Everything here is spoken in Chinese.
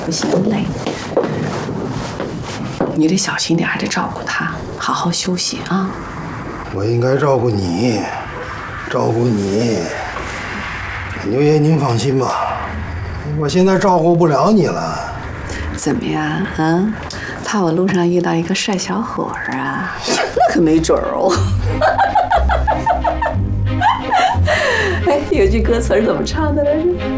不行累。你得小心点，还得照顾他，好好休息啊。 我应该照顾你，照顾你。牛爷，您放心吧，我现在照顾不了你了。 怎么样啊？怕我路上遇到一个帅小伙儿啊？那可没准儿哦。哎，有句歌词怎么唱的来着？